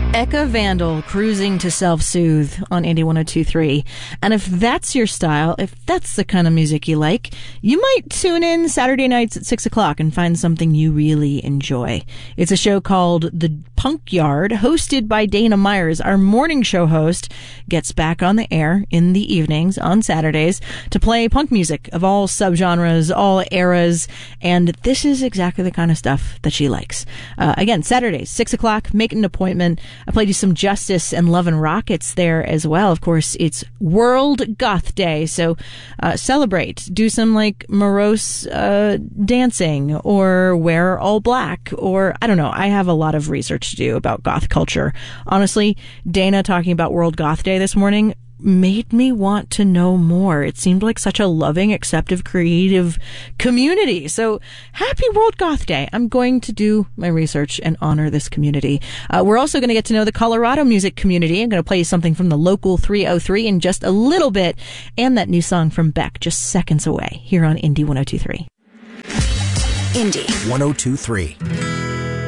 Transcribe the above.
Eka Vandal cruising to self-soothe on Indie 102.3. And if that's your style, if that's the kind of music you like, you might tune in Saturday nights at 6 o'clock and find something you really enjoy. It's a show called The Punk Yard, hosted by Dana Myers. Our morning show host gets back on the air in the evenings on Saturdays to play punk music of all subgenres, all eras, and this is exactly the kind of stuff that she likes. Again, Saturdays, 6 o'clock, make an appointment. I played you some Justice and Love and Rockets there as well. Of course, it's World Goth Day, so celebrate. Do some like morose dancing, or wear all black, or I don't know. I have a lot of research to do about goth culture. Honestly, Dana talking about World Goth Day this morning made me want to know more. It seemed like such a loving, acceptive, creative community. So happy World Goth Day. I'm going to do my research and honor this community. We're also going to get to know the Colorado music community. I'm going to play you something from the Local 303 in just a little bit, and that new song from Beck just seconds away here on Indie 102.3. Indie 102.3.